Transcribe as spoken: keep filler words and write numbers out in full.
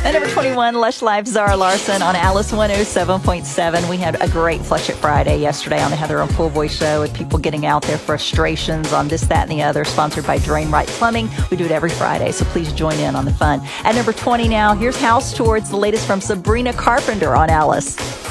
At number twenty-one, Lush Life, Zara Larson on Alice one oh seven point seven. We had a great Flush It Friday yesterday on the Heather and Pool Boy show with people getting out their frustrations on this, that, and the other, sponsored by Drain Right Plumbing. We do it every Friday, so please join in on the fun. At number twenty now, here's House Towards, the latest from Sabrina Carpenter on Alice.